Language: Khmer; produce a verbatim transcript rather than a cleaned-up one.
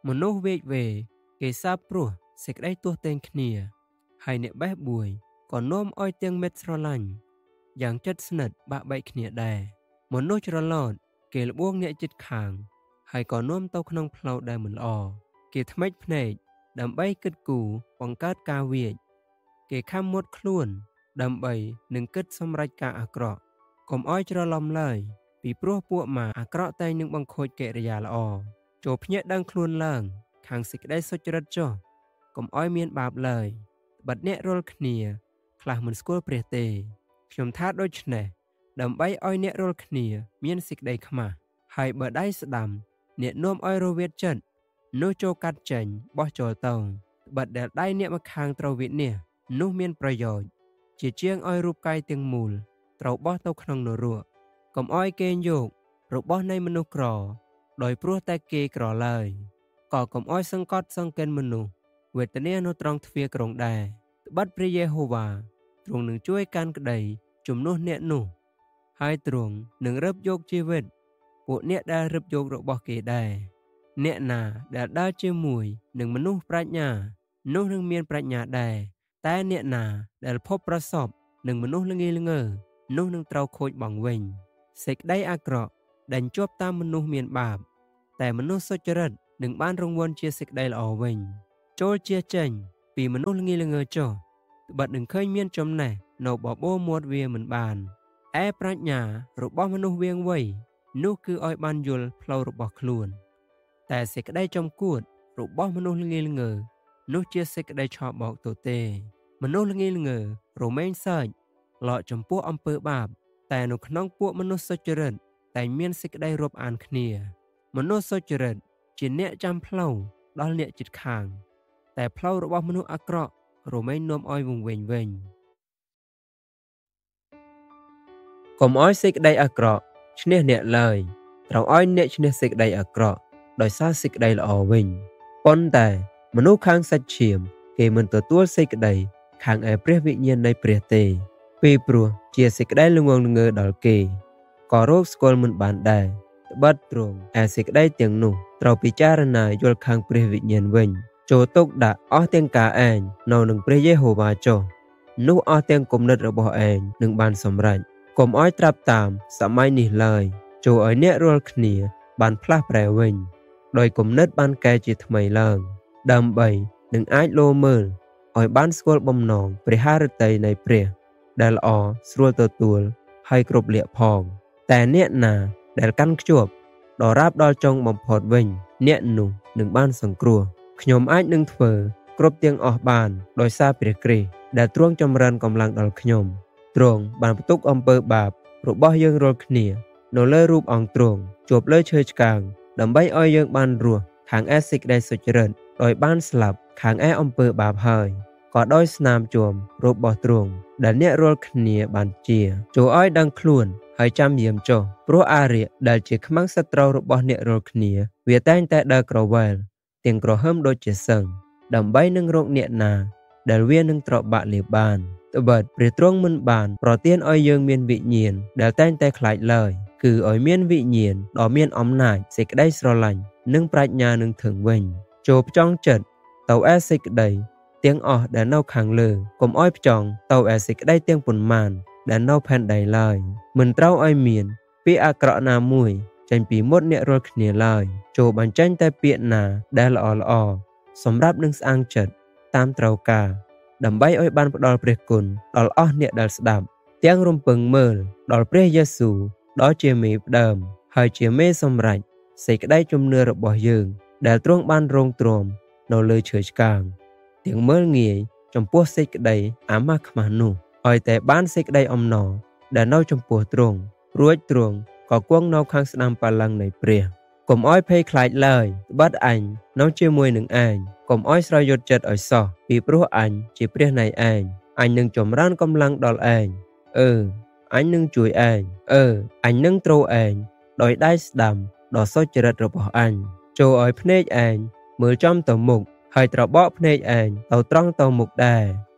មនុស្សវេកវេគេសាបព្រោះសេចក្តីទោះតែងគ្នាហើយអ្នកបេះបួយក៏នាំឲ្យទាំងមិត្តស្រឡាញ់យ៉ាងចិត្តស្និទ្ធបាក់បែកគ្នាដែរមនុស្សច្រឡោតគេលបួងអ្នកចិត្តខាងហើយក៏នាំទៅក្នុងផ្លូវដែលមិនល្អគេថ្មិចភ្នែកដើម្បីគិតគូរបង្កើតការវាចគេខំមុតខ្លួនដើម្បីនឹងគិតសម្រេចការអាក្រក់កុំឲ្យច្រឡំឡើយពីព្រោះពួកម៉ាអាក្រក់តែងនឹងបង្ខូចកិរិយាល្អចូលភ្ញាក់ដឹងខ្លួនឡើងខាងសេចក្តីសុចរិតចុះកុំឲ្យមានបាបឡើយបិទអ្នករាល់គ្នាខ្លះមិនស្គាល់ព្រះទេខ្ញុំថាដូច្នេះដើម្បីឲ្យអ្នករាល់គ្នាមានសេចក្តីខ្មាស់ហើយបើដៃស្ដាំអ្នកនាំឲ្យរវិតចិត្តនោះចូលកាត់ចេញបោះចូលទៅបិទដែលដៃអ្នកមកខាងត្រូវវិនិច្ឆ័យនោះមានប្រយោជន៍ជាជាងឲ្យរូបកាយទាំងមូលត្រូវបោះទៅក្នុងនរកកុំឲ្យគេយករបស់នៃមនុស្សក្រដោយព្រោះតែគេក្រឡើយក៏កុំឲ្យសង្កត់សង្កិនមនុស្សវេទនានៅត្រង់ទ្វារក្រុងដែរត្បិតព្រះយេហូវ៉ាទ្រង់នឹងជួយកាន់ក្តីជំនួសអ្នកនោះហើយទ្រង់នឹងរឹបយកជីវិតពួកអ្នកដែលរឹបយករបស់គេដែរអ្នកណាដែលដើរជាមួយនឹងមនុស្សប្រាជ្ញានោះនឹងមានប្រាជ្ញាដែរតែអ្នកណាដែលភពប្រសពនឹងមនុស្សល្ងីល្ងើនោះនឹងត្រូវខូចបង់វិញសេចក្តីអាក្រក់ដែលជាប់តាមមនុស្សមានបាបតែមនុស្សសុចរិតនឹងបានរង្វាន់ជាសេចក្តីល្អវិញចូលជាចេញពីមនុស្សល្ងីល្ងើចុះត្បិតនឹងឃើញមានចំណេះនៅបបោមាត់វាមិនបានឯប្រាជ្ញារបស់មនុស្សវៀងវៃនោះគឺឲ្យបានយល់ផ្លូវរបស់ខ្លួនតែសេចក្តីចំគួតរបស់មនុស្សល្ងីល្ងើនោះជាសេចក្តីឆោបបោកទៅទេមនុស្សល្ងីល្ងើរមែងសើចឡោកចំពោះអំពើបាបតែនៅក្នុងពួកមនុស្សសុចរិតតែមានសេចក្តីរាប់អានគ្នាមនុស្សសុចរិតជាអ្នកចាំផ្លូវដល់អ្នកជិតខាងតែផ្លូវរបស់មនុស្សអាក្រក់រមែងនាំឲ្យវង្វេងវិញកុំឲ្យសេចក្តីអាក្រក់ឈ្នះអ្នកឡើយត្រូវឲ្យអ្នកឈ្នះសេចក្តីអាក្រក់ដោយសារសេចក្តីល្អវិញប៉ុន្តែមនុស្សខាងសាច់ឈាមគេមិនទទួលសេចក្តីខាងឯព្រះវិញ្ញាណនៃព្រះទេពីព្រោះជាសេចក្តីល្ងងល្ងើដល់គេក៏រកស្គាល់មិនបានដែរត្បិតទ្រង់ឯសេចក្តីទាំងនោះត្រូវពិចារណាយល់ខាងព្រះវិញ្ញាណវិញចូលទុកដាក់អស់ទាំងការឯងនៅនឹងព្រះយេហូវ៉ាចុះនោះអស់ទាំងគំនិតរបស់ឯងនឹងបានសម្រេចកុំឲ្យត្រាប់តាមសម័យនេះឡើយចូលឲ្យអ្នករាល់គ្នាបានផ្លាស់ប្រែវិញដោយគំនិតបានកែជាថ្មីឡើងដើម្បីនឹងអាចលោមើលឲ្យបានស្គាល់បំណងព្រះハរតីនៃព្រះដែលល្អស្រួលទទួលហើយគ្រប់លក្ខផងតែអ្នកណាដែលកាន់ខ្ជាប់ដល់រាបដល់ចុងបំផុតវិញអ្នកនោះនឹងបានសង្គ្រោះខ្ញុំអាចនឹងធ្វើគ្រប់ទាំងអស់បានដោយសារព្រះគ្រីស្ទដែលទ្រង់ចម្រើនកម្លាំងដល់ខ្ញុំទ្រង់បានបន្ទុកអំពើបាបរបស់យើងរាល់គ្នានៅលើរូបអង្គទ្រង់ជាប់លើឈើឆ្កាងដើម្បីឲ្យយើងបានរស់ខាងឯសេចក្តីសុចរិតដោយបានស្លាប់ខាងឯអំពើបាបហើយក៏ដោយស្នាមជួមរបស់ទ្រង់ដែលអ្នករាល់គ្នាបានជាចូលឲ្យដឹងខ្លួនហើយចាំយាមចុះព្រោះអារក្សដែលជាខ្មាំងសត្រូវរបស់អ្នករាល់គ្នាវាតែងតែដើរក្រវ៉ែលទាំងក្រហមដូចជាសឹងដើម្បីនឹងរកអ្នកណាដែលវានឹងត្របាក់លាបានត្បិតព្រះទ្រង់មិនបានប្រទានឲ្យយើងមានវិញ្ញាណដែលតែងតែខ្លាចឡើយគឺឲ្យមានវិញ្ញាណដ៏មានអំណាចសេចក្តីស្រឡាញ់និងប្រាជ្ញានឹងធឹងវិញចូលផ្ចង់ចិត្តទៅឯសេចក្តីទាំងអស់ដែលនៅខាងលើកុំឲ្យផ្ចង់ទៅឯសេចក្តីទាំងប៉ុន្មានដែលនៅផែនដីឡើយមិនត្រូវឲ្យមានពាក្យអាក្រក់ណាមួយចេញពីមុខអ្នករាល់គ្នាឡើយចូលបញ្ចេញតែពាក្យណាដែលល្អល្អសម្រាប់នឹងស្អាងចិត្តតាមត្រូវការដើម្បីឲ្យបានផ្ដល់ព្រះគុណដល់អស់អ្នកដែលស្ដាប់ទាំងរំពឹងមើលដល់ព្រះយេស៊ូវដ៏ជាមេផ្ដើមហើយជាមេសម្រេចសេចក្តីជំនឿរបស់យើងដែលទ្រង់បានរងទ្រាំនៅលើឈើឆ្កាងទាំងមើលងាយចំពោះសេចក្តីអាម៉ាស់ខ្មាស់នោះឲ្យតែបានសេចក្តីអំណរដែលនៅចំពោះទ្រង់រួចទ្រង់ក៏គង់នៅខាងស្ដាំបល្ល័ង្កនៃព្រះកុំឲ្យភ័យខ្លាចឡើយត្បិតអញនៅជាមួយនឹងឯងកុំឲ្យស្រយុតចិត្តឲ្យសោះពីព្រោះអញជាព្រះនៃឯងអញនឹងចម្រើនកម្លាំងដល់ឯងអឺអញនឹងជួយឯងអឺអញនឹងទ្រឯងដោយដៃស្ដាំដ៏សុចរិតរបស់អញចូលឲ្យភ្នែកឯងមើលចំទៅមុខហើយត្របកភ្នែកឯងទៅត្រង់ទៅមុខដែរ